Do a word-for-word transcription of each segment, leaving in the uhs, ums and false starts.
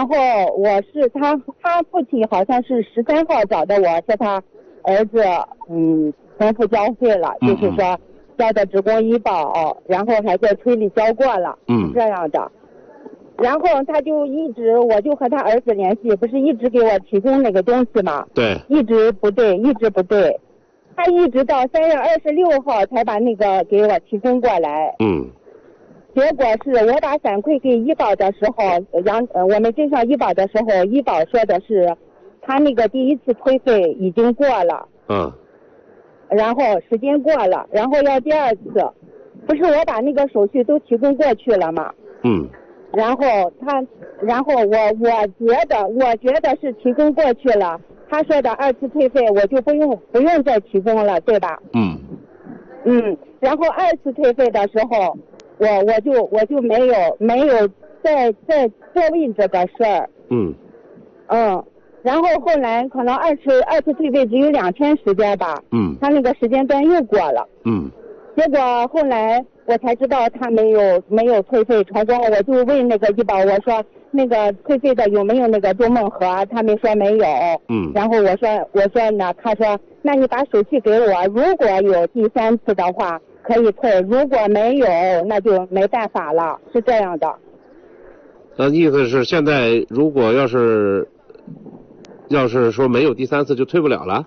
然后我是他他父亲好像是十三号找的我，说他儿子嗯重复交费了， 嗯嗯就是说交的职工医保，然后还在催里交过了， 嗯是这样的。然后他就一直，我就和他儿子联系，不是一直给我提供那个东西吗？ 对， 一直不对，一直不对，他一直到三月二十六号才把那个给我提供过来。 嗯结果是我把反馈给医保的时候，杨呃我们镇上医保的时候，医保说的是他那个第一次退费已经过了， 嗯然后时间过了，然后要第二次，不是我把那个手续都提供过去了吗？ 嗯然后他，然后我我觉得我觉得是提供过去了，他说的二次退费我就不用不用再提供了，对吧？ 嗯嗯，然后二次退费的时候，我我就我就没有没有再再再问这个事儿。 嗯嗯，然后后来可能二次二次退费只有两天时间吧。 嗯他那个时间段又过了。 嗯结果后来我才知道他没有没有退费成功，我就问那个医保，我说那个退费的有没有那个周梦和，他们说没有。 嗯然后我说我说呢，他说那你把手续给我，如果有第三次的话可以退，如果没有那就没办法了，是这样的。 那意思是现在如果要是要是说没有第三次就退不了了？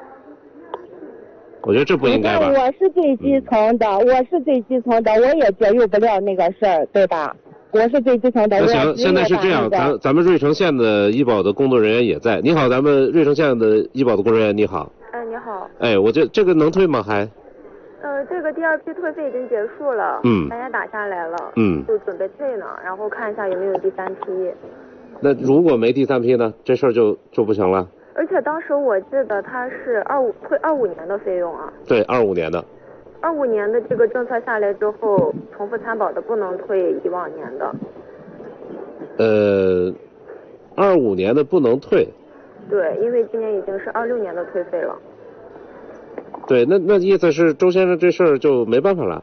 我觉得这不应该吧。 我是最基层的，我是最基层的，我也节约不了那个事儿，对吧？我是最基层的。 那行，现在是这样，咱咱们芮城县的医保的工作人员也在。你好，咱们芮城县的医保的工作人员，你好。 哎，你好。 哎，我这这个能退吗？还？ 呃，这个第二批退费已经结束了， 嗯， 大家打下来了， 嗯， 就准备退呢，然后看一下有没有第三批。 那如果没第三批呢？这事儿就就不行了。 而且当时我记得他是二五退二五年的费用啊。 对，二五年的。 二五年的这个政策下来之后，重复参保的不能退以往年的。 呃，二五年的不能退。 对，因为今年已经是二六年的退费了。 对，那那意思是周先生这事儿就没办法了。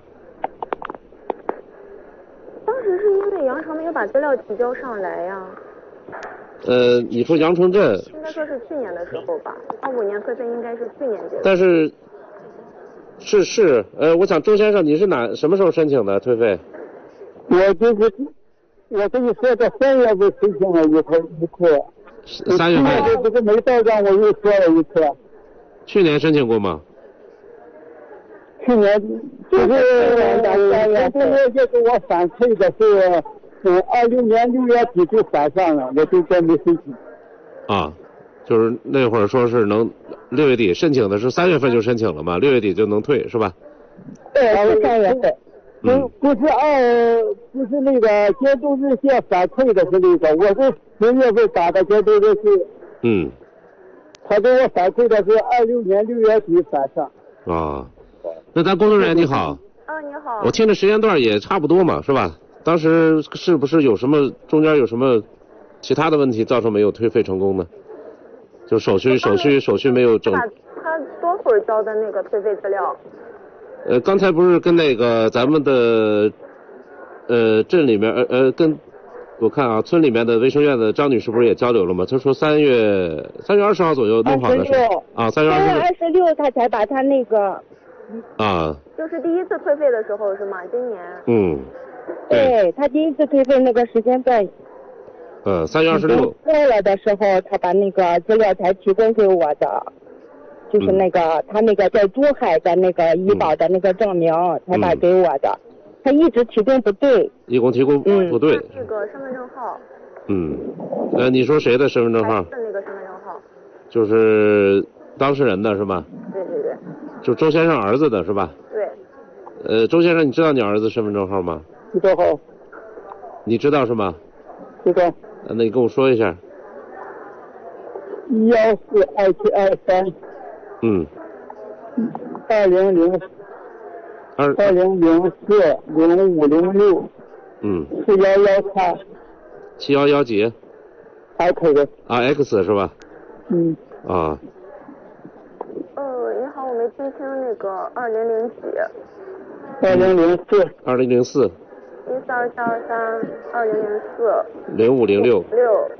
当时是因为杨成没有把资料提交上来呀。 呃，你说杨城镇应该说是去年的时候吧，二五年退费应该是去年结束。 但是，是是，呃，我想周先生你是哪什么时候申请的退费？ 我就是我跟你说的三月份申请了一次一次， 三月份。 这个没到账，我又说了一次。 去年申请过吗？ 去年就是呃，这个就给我反馈的是。嗯，二六年六月底就返上了，我就再没申请。 啊，就是那会儿说是能六月底申请的是三月份就申请了嘛，六月底就能退是吧？ 对，是三月份。 嗯， 不是二，不是那个监督热线反馈的是那个，我是十月份打的监督热线。 嗯。 他给我反馈的是二六年六月底返上。 啊，那咱工作人员你好。 啊，你好。 我听着时间段也差不多嘛，是吧？当时是不是有什么中间有什么其他的问题造成没有退费成功呢？就手续手续手续没有整。 他他多会儿交的那个退费资料？ 呃，刚才不是跟那个咱们的呃镇里面呃呃跟我看啊村里面的卫生院的张女士不是也交流了吗？她说三月三月二十号左右弄好的是啊，三月二十六。 三月二十六他才把他那个。 啊。 就是第一次退费的时候是吗？今年。 嗯。 对他第一次退费那个时间段， 嗯，三月二十六过了的时候，他把那个资料才提供给我的，就是那个、嗯、他那个在珠海的那个医保的那个证明，嗯、才把给我的，他一直提供不对， 一共提供不对。 嗯、那个身份证号。 嗯，呃，你说谁的身份证号？ 是那个身份证号。 就是当事人的是吧？ 对对对。 就周先生儿子的是吧？ 对。 呃，周先生，你知道你儿子身份证号吗？ 知道好。 你知道是吗？ 知道。 那你跟我说一下。 幺四二七二三。 嗯。 二零零。 二。 二零零四零五零六。 嗯。 四幺幺三。 七幺幺几 ？X 的。 啊 ，X 是吧？ 嗯。 啊。 呃，你好，我没听清那个二零零几。 二零零四。 二零零四。 一四二七二三二零零四零五零六六